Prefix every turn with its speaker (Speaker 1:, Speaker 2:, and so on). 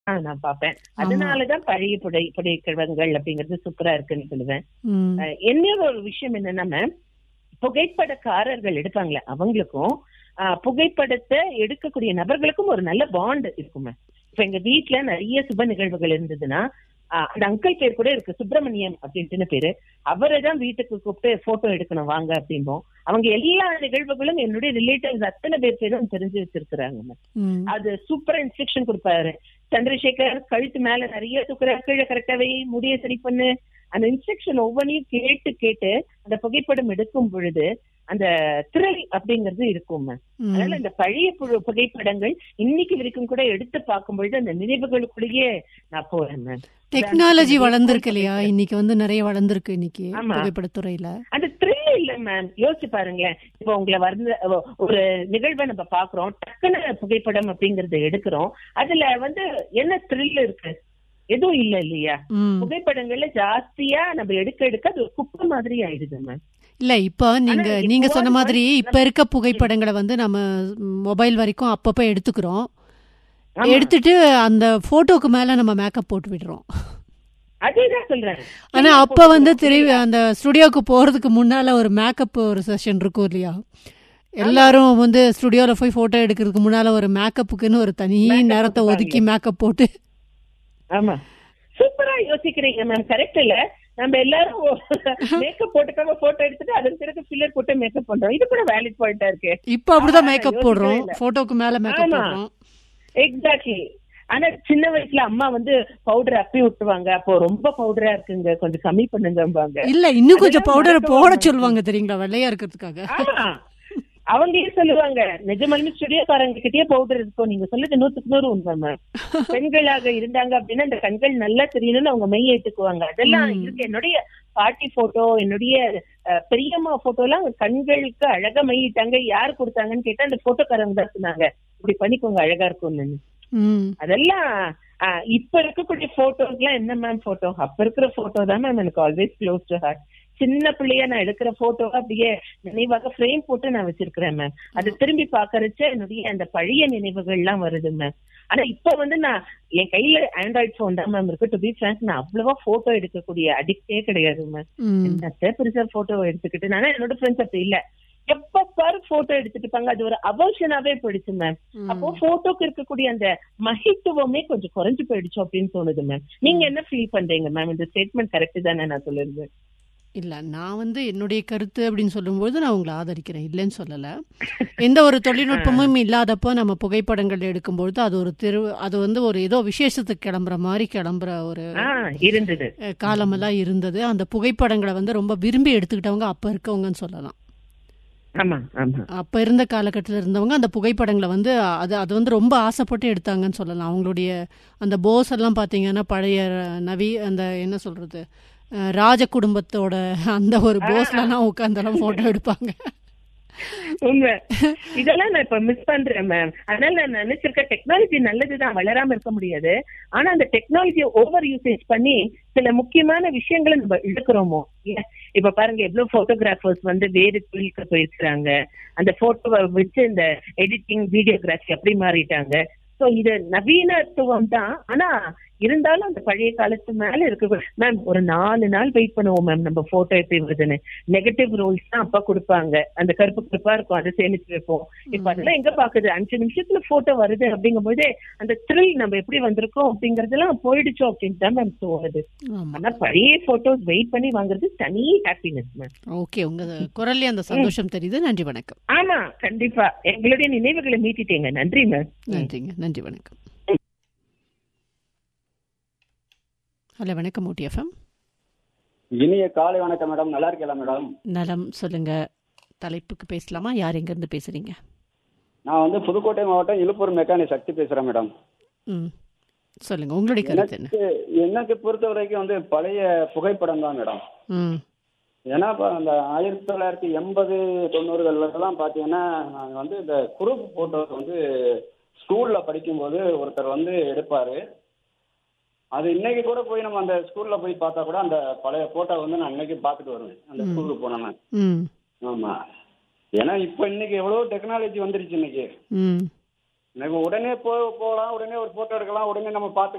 Speaker 1: நான் பாப்பேன்.
Speaker 2: ஆமா.
Speaker 1: அதனாலதான் பழைய புகைப்படங்கள் அப்படிங்கிறது சூப்பரா இருக்குன்னு சொல்லுவேன்.
Speaker 2: ம்.
Speaker 1: இன்னொரு ஒரு விஷயம் என்னன்னா, புகைப்படக்காரர்கள் எடுப்பாங்களே அவங்களுக்கும் புகைப்படத்தை எடுக்கக்கூடிய நபர்களுக்கும் ஒரு நல்ல பாண்ட் இருக்குமே. இப்ப எங்க வீட்டுல நிறைய சுப நிகழ்வுகள் இருந்ததுன்னா, அந்த அங்கிள் பேர் கூட இருக்கு, சுப்பிரமணியம் அப்படின்ட்டு பேரு. அவரை தான் வீட்டுக்கு கூப்பிட்டு போட்டோ எடுக்கணும் வாங்க அப்படிம்போம். அவங்க எல்லா நிகழ்வுகளும் என்னுடைய ரிலேட்டிவ்ஸ் அத்தனை பேரும் தெரிஞ்சு வச்சிருக்கிறாங்க.
Speaker 2: ம்.
Speaker 1: அது சூப்பரா இன்ஸ்ட்ரக்ஷன் கொடுப்பாரு. சந்திரசேகர் கழுத்து மேல நிறைய தூக்குற, கீழே கரெக்டாவே முடிய சரி பண்ணு. அந்த இன்ஸ்ட்ரக்ஷன் ஒவ்வொன்றையும் கேட்டு கேட்டு அந்த புகைப்படம் எடுக்கும் பொழுது அந்த த்ரில் அப்படிங்கிறது இருக்கும். அதனால இந்த பழைய புகைப்படங்கள் இன்னைக்கு வரைக்கும் கூட எடுத்து பார்க்கும் பொழுது அந்த நினைவுகளுக்குள்ளேயே நான் போறேன்.
Speaker 2: டெக்னாலஜி வளர்ந்துருக்கு இல்லையா, இன்னைக்கு வந்து நிறைய வளர்ந்துருக்கு இன்னைக்கு புகைப்படத்துறையில.
Speaker 1: அந்த த்ரில் இல்ல மேம், யோசிச்சு பாருங்களேன். இப்ப உங்களை வந்து ஒரு நிகழ்வை நம்ம பாக்குறோம், டக்குனு புகைப்படம் அப்படிங்கறத எடுக்கிறோம். அதுல வந்து என்ன த்ரில் இருக்கு? எதுவும் இல்ல இல்லையா? புகைப்படங்கள்ல ஜாஸ்தியா நம்ம எடுக்க அது ஒரு குப்பை மாதிரி ஆயிடுது மேம்.
Speaker 2: இல்ல இப்ப நீங்க சொன்ன மாதிரி இப்ப இருக்க புகைப்படங்களை வந்து நம்ம மொபைல் வரைக்கும் அப்பப்ப எடுத்துக்கிறோம். எடுத்துட்டு அந்த போட்டோக்கு மேல நம்ம மேக்கப் போட்டு விடுறோம்.
Speaker 1: அதேதான் சொல்றேன்.
Speaker 2: ஆனா அப்ப வந்து அந்த ஸ்டுடியோக்கு போறதுக்கு முன்னால ஒரு மேக்கப் ஒரு செஷன் இருக்கும் இல்லையா? எல்லாரும் வந்து ஸ்டுடியோல போய் போட்டோ எடுக்கிறதுக்கு முன்னால ஒரு மேக்கப்புக்குன்னு ஒரு தனி நேரத்தை ஒதுக்கி மேக்கப் போட்டு.
Speaker 1: ஆமா, சூப்பரா யோசிக்கிறீங்க மேம். கரெக்ட் இல்ல? நம்ம எல்லாரும் மேக்கப் போட்டுக்காம போட்டோ எடுத்துட்டு அதன் பிறகு ஃபில்லர் போட்டு மேக்கப் பண்றோம். இது கூட வேலிட் பாயிண்டா இருக்கு.
Speaker 2: இப்ப அப்படிதான் மேக்கப் போடுறோம், போட்டோக்கு மேல மேக்கப் போடுறோம்.
Speaker 1: எக்ஸாக்ட்லி. ஆனா சின்ன வயசுல அம்மா வந்து பவுடர் அப்பி விட்டுவாங்க, அப்போ ரொம்ப பவுடரா இருக்குங்க, கொஞ்சம் கம்மி பண்ணுங்க.
Speaker 2: இல்ல இன்னும் கொஞ்சம் பவுடர் போட சொல்லுவாங்க தெரியுங்களா, வெள்ளையா இருக்கிறதுக்காக.
Speaker 1: அவங்களே சொல்லுவாங்க, நிஜமாலுமே ஸ்டுடியோக்காரங்க கிட்டே பவுடர் இருக்கும். நீங்க சொல்லுது 100% உண்மை மேம். பெண்களாக இருந்தாங்க அப்படின்னா இந்த கண்கள் நல்லா தெரியணும்னு அவங்க மெய் ஏத்துக்குவாங்க. அதெல்லாம் இருக்கு. என்னுடைய பாட்டி போட்டோ, என்னுடைய பெரியம்மா போட்டோ எல்லாம் கண்களுக்கு அழகா மையிட்டாங்க. யாரு கொடுத்தாங்கன்னு கேட்டா அந்த போட்டோக்காரங்க தான் சொன்னாங்க, இப்படி பண்ணிக்கோங்க அழகா இருக்கும்னு. அதெல்லாம் இப்ப இருக்கக்கூடிய போட்டோஸ் எல்லாம் என்ன மேம் போட்டோ? அப்ப இருக்கிற போட்டோ தான் மேம் எனக்கு ஆல்வேஸ் க்ளோஸ் டு ஹார்ட். சின்ன பிள்ளையா நான் எடுக்கிற போட்டோ அப்படியே நினைவாக ஃப்ரேம் போட்டு நான் வச்சிருக்கிறேன் மேம். அது திரும்பி பாக்கறச்ச என்னுடைய அந்த பழைய நினைவுகள் எல்லாம் வருது மேம். ஆனா இப்ப வந்து நான் என் கையில ஆண்ட்ராய்ட் போன் தான் மேம் இருக்கு. டு பி ஃபிராங்க், நான் அவ்வளவா போட்டோ எடுக்கக்கூடிய அடிக்டே கிடையாது மேம். என்னத்த பெருசா போட்டோ எடுத்துக்கிட்டு நானே, என்னோட ஃப்ரெண்ட்ஸ் அப்படி இல்ல, எப்ப பாரு போட்டோ எடுத்துட்டு அது ஒரு அவர்ஷனாவே போயிடுச்சு மேம். அப்போ போட்டோக்கு இருக்கக்கூடிய அந்த மகித்துவமே கொஞ்சம் குறைஞ்சு போயிடுச்சு அப்படின்னு தோணுது மேம். நீங்க என்ன ஃபீல் பண்றீங்க மேம்? இந்த ஸ்டேட்மெண்ட் கரெக்ட் தானே நான் சொல்லிருந்தேன்?
Speaker 2: இல்லை, நான் வந்து என்னுடைய கருத்து அப்படின்னு சொல்லும்போது நான் உங்களை ஆதரிக்கிறேன், இல்லைன்னு சொல்லலை. எந்த ஒரு தொழில்நுட்பமும் இல்லாதப்போ நம்ம புகைப்படங்கள் எடுக்கும்பொழுது அது வந்து ஒரு ஏதோ விசேஷத்துக்கு கிளம்புற ஒரு
Speaker 1: இருந்தது
Speaker 2: காலமெல்லாம் இருந்தது. அந்த புகைப்படங்களை வந்து ரொம்ப விரும்பி எடுத்துக்கிட்டவங்க அப்போ இருக்கவங்கன்னு சொல்லலாம். அப்ப இருந்த காலகட்டத்தில் இருந்தவங்க அந்த புகைப்படங்களை வந்து அது வந்து ரொம்ப ஆசைப்பட்டு எடுத்தாங்கன்னு சொல்லலாம். அவங்களுடைய அந்த போஸ் எல்லாம் பார்த்தீங்கன்னா பழைய அந்த என்ன சொல்றது, ராஜ குடும்பத்தோட அந்த ஒரு போஸ்லாம் உட்கார்ந்தெல்லாம் போட்டோ எடுப்பாங்க.
Speaker 1: உண்மை. இதெல்லாம் நான் இப்ப மிஸ் பண்றேன் மேம். அதனால நான் நினைச்சிருக்க டெக்னாலஜி நல்லதுதான், வளராம இருக்க முடியாது. ஆனா அந்த டெக்னாலஜியை ஓவர் யூசேஜ் பண்ணி சில முக்கியமான விஷயங்களை நம்ம இழுக்கிறோமோ. இப்ப பாருங்க, எவ்வளவு போட்டோகிராஃபர்ஸ் வந்து வேறு தொழிலுக்கு போயிருக்கிறாங்க. அந்த போட்டோவை வச்சு இந்த எடிட்டிங், வீடியோகிராஃபி அப்படி மாறிட்டாங்க. சோ இது நவீனத்துவம் தான். ஆனா இருந்தாலும் அந்த பழைய காலத்து மேல இருக்கு மேம். ஒரு 4 நாள் வெயிட் பண்ணுவோம் மேம் நம்ம போட்டோ எப்படி வருதுன்னு. நெகட்டிவ் ரோல்ஸ் தான் அப்பா கொடுப்பாங்க, அந்த கருப்பா இருக்கும், அதை சேமிச்சு வைப்போம். இப்ப அதெல்லாம் எங்க பாக்குது, 5 நிமிஷத்துல போட்டோ வருது அப்படிங்கும் போதே அந்த த்ரில் நம்ம எப்படி வந்திருக்கோம் அப்படிங்கறதெல்லாம் போயிடுச்சோம் அப்படின்னு தான் மேம் தோணுது. ஆனா பழைய போட்டோஸ் வெயிட் பண்ணி வாங்குறது தனி ஹாப்பினஸ் மேம்.
Speaker 2: ஓகே, உங்க குரல்ல அந்த சந்தோஷம் தெரியுது. நன்றி, வணக்கம்.
Speaker 1: ஆமா, கண்டிப்பா எங்களுடைய நினைவுகளை மீட்டிட்டீங்க. நன்றி மேம்.
Speaker 2: நன்றிங்க, நன்றி, வணக்கம். ஹலோ, வணக்கம் ஊட்டி எஃப்எம்.
Speaker 3: இனிய காலை வணக்கம் மேடம். நல்லா இருக்கீங்களா மேடம்?
Speaker 2: நலம், சொல்லுங்க. தலைப்புக்கு பேசலாமா? யார் எங்க இருந்து பேசுறீங்க?
Speaker 3: நான் வந்து புதுக்கோட்டை மாவட்டம் இலுப்பூர் மெக்கானிக் சக்தி பேசுறேன் மேடம்.
Speaker 2: சொல்லுங்க, உங்களுடைய கருத்து என்ன?
Speaker 3: எனக்கு பொறுத்த வரைக்கும் வந்து பழைய புகைப்படம் தான் மேடம். ஏன்னா அந்த 1980, 90கள்லாம் பாத்தீங்கன்னா நாங்க வந்து இந்த குரூப் போட்டோ வந்து ஸ்கூல்ல படிக்கும்போது ஒருத்தர் வந்து எடுப்பாரு. அது இன்னைக்கு கூட போய் நம்ம அந்த ஸ்கூல்ல போய் பார்த்தா கூட அந்த பழைய போட்டோ வந்து நான் இன்னைக்கு பார்த்துட்டு வருவேன் அந்த ஸ்கூலுக்கு போனேன்னா. ஆமா, ஏன்னா இப்ப இன்னைக்கு எவ்வளவு டெக்னாலஜி வந்துருச்சு. இன்னைக்கு உடனே போகலாம், உடனே ஒரு போட்டோ எடுக்கலாம், உடனே நம்ம பார்த்து